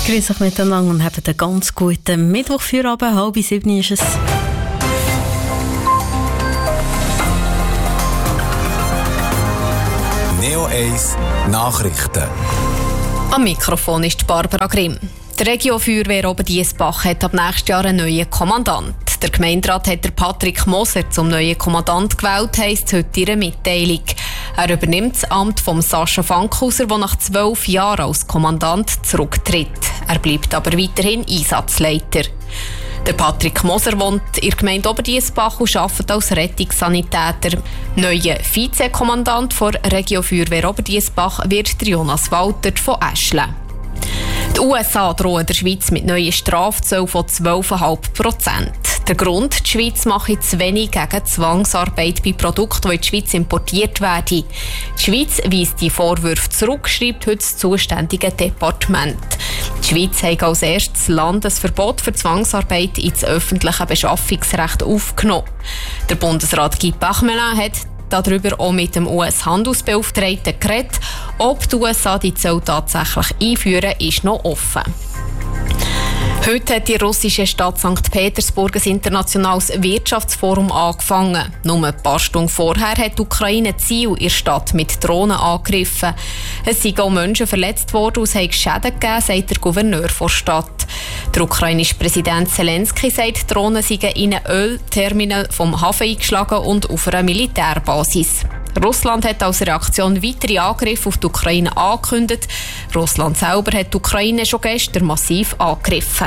Grüß euch miteinander und habt einen ganz guten Mittwochfeierabend. 6:30 ist es. Neo 1 Nachrichten. Am Mikrofon ist Barbara Grimm. Die Region-Feuerwehr Oberdiessbach hat ab nächstes Jahr einen neuen Kommandant. Der Gemeinderat hat Patrick Moser zum neuen Kommandant gewählt, heisst heute in einer Mitteilung. Er übernimmt das Amt von Sascha Fankhauser, der nach 12 Jahren als Kommandant zurücktritt. Er bleibt aber weiterhin Einsatzleiter. Der Patrick Moser wohnt in der Gemeinde Oberdiessbach und arbeitet als Rettungssanitäter. Neuer Vizekommandant der Region-Feuerwehr Oberdiessbach wird Jonas Walter von Eschle. Die USA drohen der Schweiz mit neuen Strafzöllen von 12,5%. Der Grund: die Schweiz mache zu wenig gegen Zwangsarbeit bei Produkten, die in die Schweiz importiert werden. Die Schweiz weist die Vorwürfe zurück, schreibt heute das zuständige Departement. Die Schweiz hat als erstes Land ein Verbot für Zwangsarbeit ins öffentliche Beschaffungsrecht aufgenommen. Der Bundesrat Guy Parmelin hat darüber auch mit dem US-Handelsbeauftragten geredet. Ob die USA die Zölle tatsächlich einführen, ist noch offen. Heute hat die russische Stadt St. Petersburg ein internationales Wirtschaftsforum angefangen. Nur ein paar Stunden vorher hat die Ukraine Ziel in der Stadt mit Drohnen angegriffen. Es sind auch Menschen verletzt worden und es hat Schäden gegeben, sagt der Gouverneur der Stadt. Der ukrainische Präsident Zelensky sagt, die Drohnen seien in ein Ölterminal vom Hafen eingeschlagen und auf einer Militärbasis. Russland hat als Reaktion weitere Angriffe auf die Ukraine angekündigt. Russland selber hat die Ukraine schon gestern massiv angegriffen.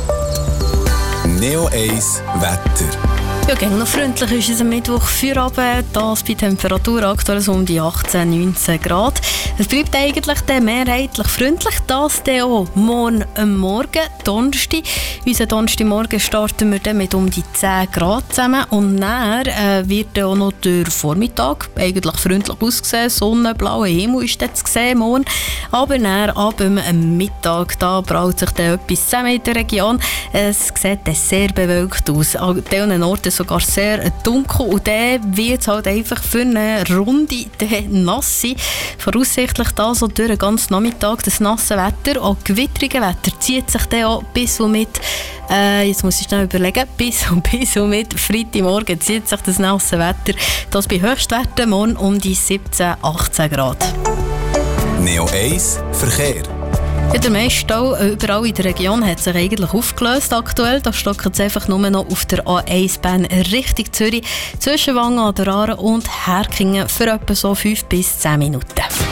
Neo 1 Wetter. Ja, gegen noch freundlich ist es am Mittwoch Feierabend. Das bei Temperatur aktuell so um die 18-19 Grad. Es bleibt eigentlich mehrheitlich freundlich. Das dann auch morgen am Morgen, Donnerstag. Unseren Donnerstagmorgen starten wir dann mit um die 10 Grad zusammen. Und dann wird dann auch noch der Vormittag eigentlich freundlich aussehen. Sonnenblauer Himmel ist dann zu sehen morgen. Aber dann ab dem Mittag da braut sich dann etwas zusammen in der Region. Es sieht dann sehr bewölkt aus. An diesen Orten sogar sehr dunkel und dann wird es halt einfach für eine Runde nass sein. Voraussichtlich da so durch den ganzen Nachmittag das nasse Wetter, auch gewittrige Wetter zieht sich dann auch bis und mit jetzt muss ich schnell überlegen, bis und mit Freitagmorgen zieht sich das nasse Wetter. Das bei Höchstwerten morgen um die 17, 18 Grad. Neo 1 Verkehr. Ja, der meiste Stau überall in der Region hat sich eigentlich aufgelöst aktuell. Da stockt es einfach nur noch auf der A1-Bahn Richtung Zürich, zwischen Wangen an der Aare und Herkingen für etwa so 5 bis 10 Minuten.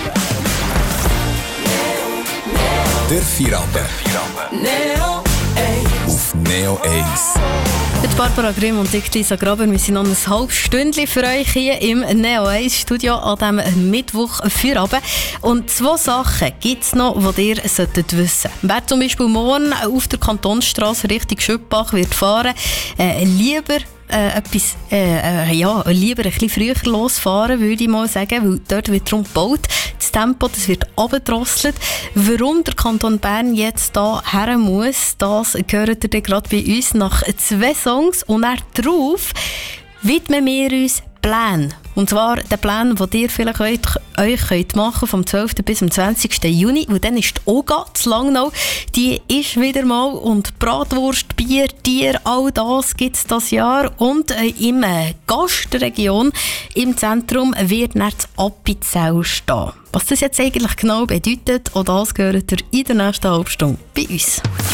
Der Feierabend. Neo 1. Auf Neo 1. Mit Barbara Grimm und ich, Lisa Graber, wir sind noch ein halbes Stündchen für euch hier im Neo 1 Studio an diesem Mittwoch Feierabend. Und 2 Sachen gibt es noch, die ihr solltet wissen. Wer zum Beispiel morgen auf der Kantonsstrasse Richtung Schöppach wird fahren, lieber lieber ein bisschen früher losfahren, würde ich mal sagen, weil dort wird darum gebaut. Das Tempo, das wird abgedrosselt. Warum der Kanton Bern jetzt da her muss, das gehört ihr gerade bei uns nach 2 Songs und dann drauf widmen wir uns Pläne. Und zwar den Plan, den ihr vielleicht euch machen könnt vom 12. bis zum 20. Juni. Und dann ist die OGA zu Langnau. Die ist wieder mal. Und Bratwurst, Bier, Tier, all das gibt es das Jahr. Und im Gastregion, im Zentrum, wird dann das Appenzell stehen. Was das jetzt eigentlich genau bedeutet, auch das gehört ihr in der nächsten halben Stunde bei uns.